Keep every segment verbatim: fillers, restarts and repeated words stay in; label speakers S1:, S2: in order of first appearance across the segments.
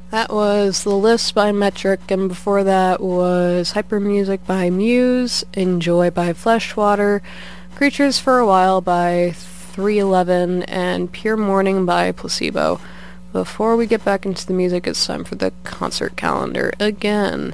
S1: That was The List by Metric, and before that was Hyper Music by Muse, Enjoy by Fleshwater, Creatures for a While by three eleven, and Pure Morning by Placebo. Before we get back into the music, it's time for the concert calendar again.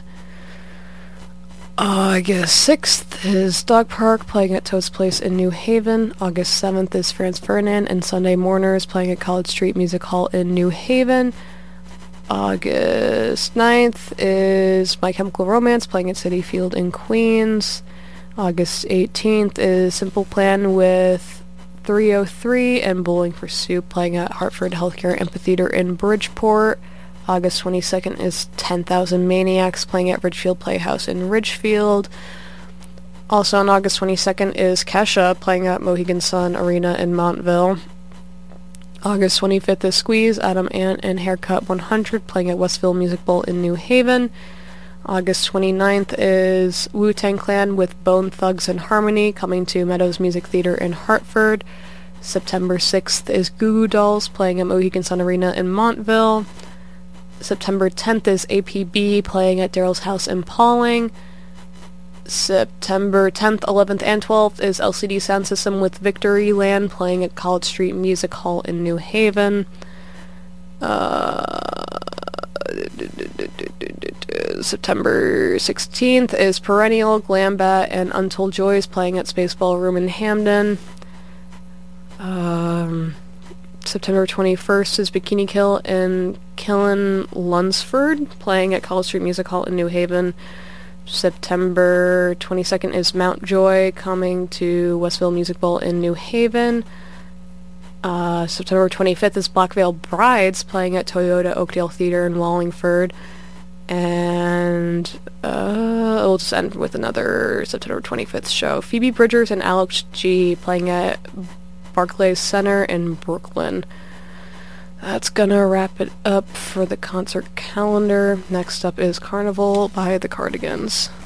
S1: August sixth is Dog Park playing at Toad's Place in New Haven. August seventh is Franz Ferdinand and Sunday Mourners playing at College Street Music Hall in New Haven. August ninth is My Chemical Romance playing at Citi Field in Queens. August eighteenth is Simple Plan with three oh three and Bowling for Soup playing at Hartford Healthcare Amphitheater in Bridgeport. August twenty-second is ten thousand Maniacs playing at Ridgefield Playhouse in Ridgefield. Also on August twenty-second is Kesha playing at Mohegan Sun Arena in Montville. August twenty-fifth is Squeeze, Adam Ant, and Haircut one hundred playing at Westville Music Bowl in New Haven. August twenty-ninth is Wu-Tang Clan with Bone Thugs and Harmony coming to Meadows Music Theater in Hartford. September sixth is Goo Goo Dolls playing at Mohegan Sun Arena in Montville. September tenth is A P B playing at Daryl's House in Pauling. September tenth, eleventh, and twelfth is L C D Sound System with Victory Land playing at College Street Music Hall in New Haven. Uh, September sixteenth is Perennial, Glambat, and Untold Joys playing at Space Ballroom in Hamden. Um, September twenty-first is Bikini Kill and Killin' Lunsford playing at College Street Music Hall in New Haven. September twenty-second is Mount Joy coming to Westville Music Bowl in New Haven. Uh, September twenty-fifth is Black Veil Brides playing at Toyota Oakdale Theater in Wallingford. And uh, we'll just end with another September twenty-fifth show. Phoebe Bridgers and Alex G playing at Barclays Center in Brooklyn. That's gonna wrap it up for the concert calendar. Next up is Carnival by the Cardigans.